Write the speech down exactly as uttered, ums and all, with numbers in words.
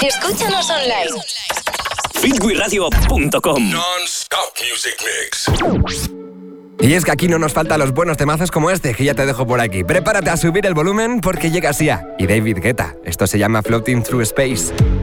Escúchanos online. fit wi radio punto com. Non-stop music mix. Y es que aquí no nos faltan los buenos temazos como este, que ya te dejo por aquí. Prepárate a subir el volumen porque llega Sia y David Guetta. Esto se llama Floating Through Space.